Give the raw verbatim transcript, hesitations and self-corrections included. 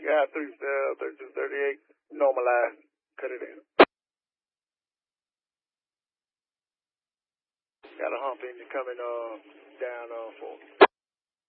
Yeah, three, uh, thirty-two thirty-eight, normalize, cut it in. Got a hump engine coming, uh, down, uh, for